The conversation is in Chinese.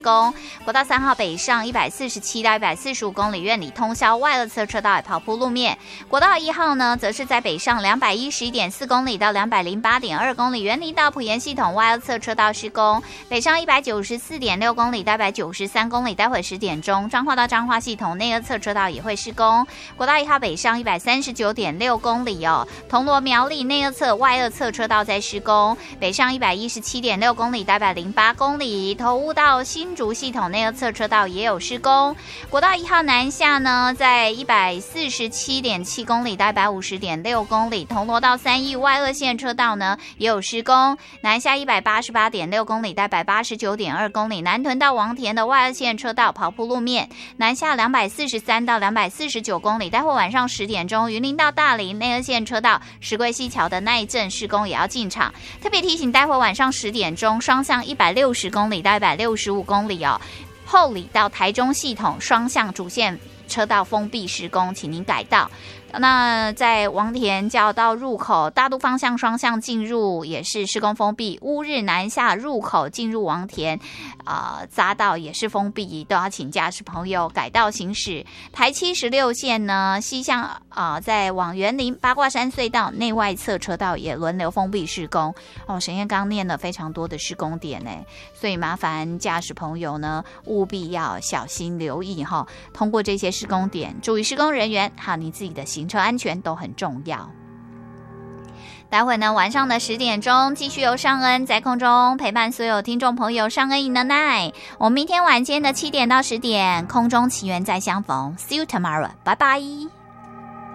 公国道3号北上147到145公里，院里通宵，外二侧车道也跑铺路面。国道1号呢，则是在北上211.4公里到208.2公里，园林到埔盐系统外二侧车道施工，北上194.6公里到193公里，待会10点钟，彰化到彰化系统内二侧车道也会施工。国道1号北上139.6公里哦，铜锣苗栗内二侧外二侧车道在施工，北上117.6公里到108公里，头屋到新竹系统内二侧车道也有施工。国道1号南下呢，在147.7公里到150.6公里，铜锣到三义外二线车道呢也有施工，南下188.6公里到189.2公里，南屯到王田的外二线车道跑铺路面，南下243到249公里，待会晚上10点钟，云林到大林内二线车道石龟溪桥的那一阵施工也要进场。特别提醒，待会晚上10点钟，双向160公里到165公里哦，后里到台中系统双向主线车道封闭施工，请您改道。那在王田交道入口大肚方向双向进入也是施工封闭，乌日南下入口进入王田匝道也是封闭，都要请驾驶朋友改道行驶。台76线呢，西向在往园林八卦山隧道内外侧车道也轮流封闭施工沈燕刚念了非常多的施工点所以麻烦驾驶朋友呢务必要小心留意通过这些施工点，注意施工人员还有你自己的行车安全都很重要。待会呢，晚上的10点钟，继续由尚恩在空中陪伴所有听众朋友。尚恩in the night， 我们明天晚间的7点到10点，空中奇缘再相逢。See you tomorrow， 拜拜。